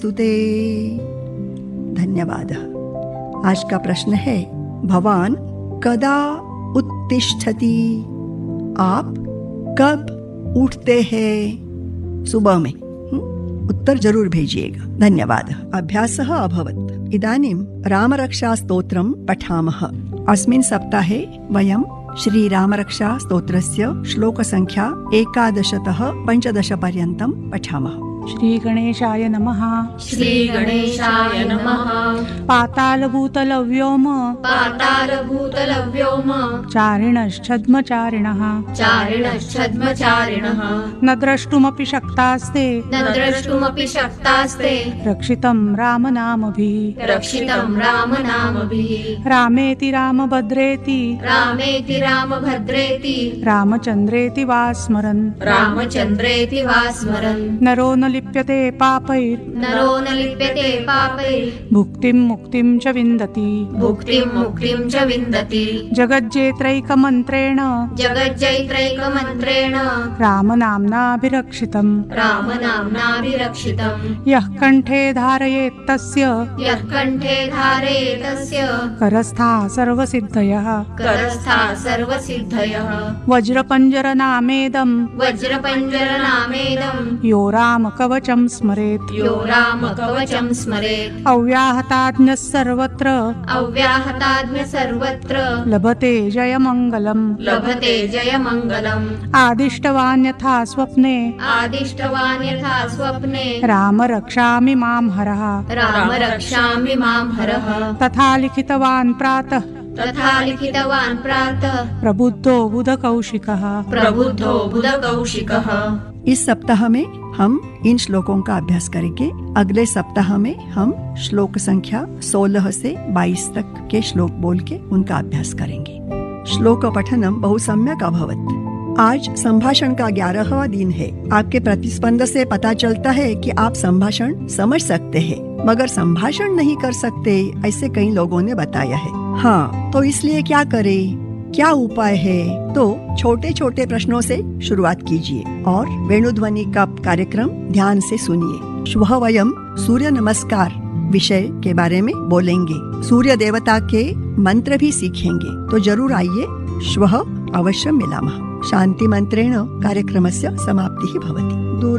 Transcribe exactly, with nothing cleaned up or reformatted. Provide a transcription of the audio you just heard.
स्तुते। धन्यवाद। आज का प्रश्न है, भवान कदा उत्तिष्ठति? आप कब उठते हैं? सुबह में। उत्तर जरूर भेजिएगा। धन्यवाद। अभ्यासः अभवत्। इदानीं रामरक्षास्तोत्रं पठामः। अस्मिन् सप्ताहे वयं श्रीरामरक्षास्तोत्रस्य श्लोकसङ्ख्या एकादशतः पञ्चदश पर्यन्तं पठामः। श्री गणेशाय नमः। श्री गणेशाय नमः। पातालभूतलव्योम पातालभूतलव्योम चारिणश्छद्मचारिणः चारिणश्छद्मचारिणः न द्रष्टुमपि शक्तास्ते न द्रष्टुमपि शक्तास्ते रक्षितं रामनामभिः रक्षितं रामनामभिः रामेति रामभद्रेति रामेति रामभद्रेति रामचन्द्रेति वा स्मरन् रामचन्द्रेति वा स्मरन् नरो न लिप्यते पापैर् नरो न लिप्यते पापैर् भुक्तिं मुक्तिं च विन्दति भुक्तिं मुक्तिं च विन्दति जगज्जेत्रैकमन्त्रेण जगज्जैत्रैकमन्त्रेण रामनाम्नाभिरक्षितम् रामनाम्नाभिरक्षितम् यः कण्ठे धारयेत् तस्य यः कण्ठे धारयेत् तस्य करस्थाः सर्वसिद्धयः करस्था सर्वसिद्धयः वज्रपञ्जरनामेदं वज्रपञ्जरनामेदं यो रामकवचं स्मरेत् यो रामकवचं स्मरेत् अव्याहताज्ञः सर्वत्र अव्याहताज्ञ सर्वत्र लभते जयमङ्गलम् लभते जयमङ्गलम् आदिष्टवान् यथा स्वप्ने आदिष्टवान् यथा स्वप्ने राम रक्षामि मां हरः राम रक्षामि मां हरः तथा लिखितवान् प्रातः तथा लिखितवान् प्रातः प्रबुद्धो बुधकौशिकः प्रबुद्धो बुधकौशिकः। इस सप्ताह में हम इन श्लोकों का अभ्यास करेंगे। अगले सप्ताह में हम श्लोक संख्या सोलह से बाईस तक के श्लोक बोल के उनका अभ्यास करेंगे। श्लोक पठनम बहु सम्यक अभवत्। आज संभाषण का ग्यारहवां दिन है। आपके प्रतिस्पंद से पता चलता है कि आप संभाषण समझ सकते हैं, मगर संभाषण नहीं कर सकते, ऐसे कई लोगों ने बताया है। हाँ, तो इसलिए क्या करें, क्या उपाय है? तो छोटे छोटे प्रश्नों से शुरुआत कीजिए और वेणुध्वनि का कार्यक्रम ध्यान से सुनिए। श्वः वयम सूर्य नमस्कार विषय के बारे में बोलेंगे। सूर्य देवता के मंत्र भी सीखेंगे, तो जरूर आइए। श्वः अवश्य मिलामः। शांति मंत्रेण कार्यक्रमस्य समाप्तिः भवति।